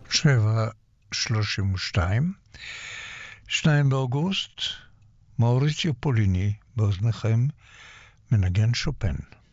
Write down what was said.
7:32, 2 באוגוסט, מאוריציו פוליני באוזניכם, מנגן שופן.